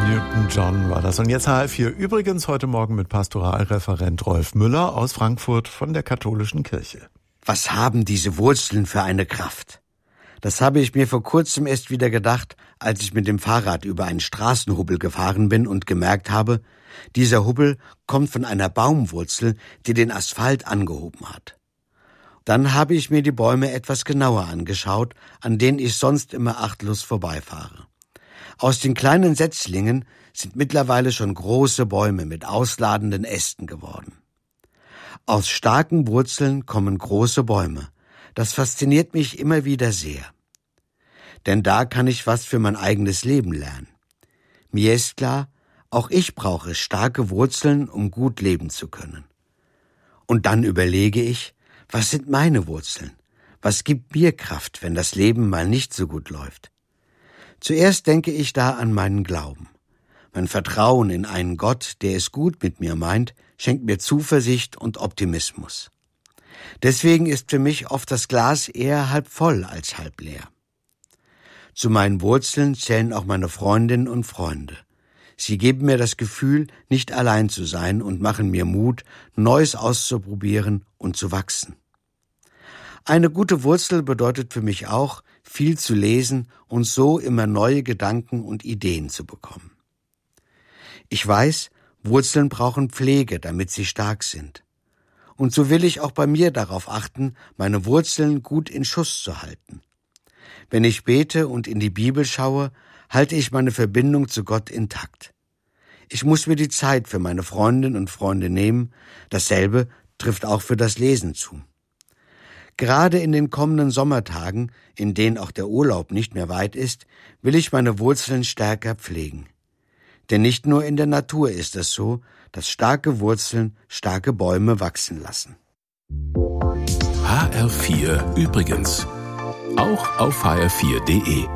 Newton-John war das. Und jetzt HR4. Übrigens heute Morgen mit Pastoralreferent Rolf Müller aus Frankfurt von der Katholischen Kirche. Was haben diese Wurzeln für eine Kraft? Das habe ich mir vor kurzem erst wieder gedacht, als ich mit dem Fahrrad über einen Straßenhubbel gefahren bin und gemerkt habe, dieser Hubbel kommt von einer Baumwurzel, die den Asphalt angehoben hat. Dann habe ich mir die Bäume etwas genauer angeschaut, an denen ich sonst immer achtlos vorbeifahre. Aus den kleinen Setzlingen sind mittlerweile schon große Bäume mit ausladenden Ästen geworden. Aus starken Wurzeln kommen große Bäume. Das fasziniert mich immer wieder sehr. Denn da kann ich was für mein eigenes Leben lernen. Mir ist klar, auch ich brauche starke Wurzeln, um gut leben zu können. Und dann überlege ich, was sind meine Wurzeln? Was gibt mir Kraft, wenn das Leben mal nicht so gut läuft? Zuerst denke ich da an meinen Glauben. Mein Vertrauen in einen Gott, der es gut mit mir meint, schenkt mir Zuversicht und Optimismus. Deswegen ist für mich oft das Glas eher halb voll als halb leer. Zu meinen Wurzeln zählen auch meine Freundinnen und Freunde. Sie geben mir das Gefühl, nicht allein zu sein und machen mir Mut, Neues auszuprobieren und zu wachsen. Eine gute Wurzel bedeutet für mich auch, viel zu lesen und so immer neue Gedanken und Ideen zu bekommen. Ich weiß, Wurzeln brauchen Pflege, damit sie stark sind. Und so will ich auch bei mir darauf achten, meine Wurzeln gut in Schuss zu halten. Wenn ich bete und in die Bibel schaue, halte ich meine Verbindung zu Gott intakt. Ich muss mir die Zeit für meine Freundinnen und Freunde nehmen, dasselbe trifft auch für das Lesen zu. Gerade in den kommenden Sommertagen, in denen auch der Urlaub nicht mehr weit ist, will ich meine Wurzeln stärker pflegen. Denn nicht nur in der Natur ist es so, dass starke Wurzeln starke Bäume wachsen lassen. HR4 übrigens. Auch auf hr4.de.